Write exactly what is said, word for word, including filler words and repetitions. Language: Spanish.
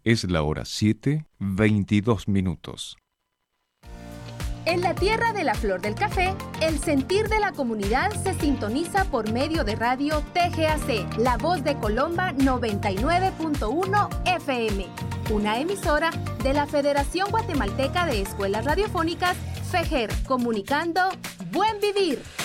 Es la hora siete, veintidós minutos. En la tierra de la flor del café, el sentir de la comunidad se sintoniza por medio de radio T G A C, La Voz de Colomba noventa y nueve punto uno F M, una emisora de la Federación Guatemalteca de Escuelas Radiofónicas, FEGER, comunicando Buen Vivir.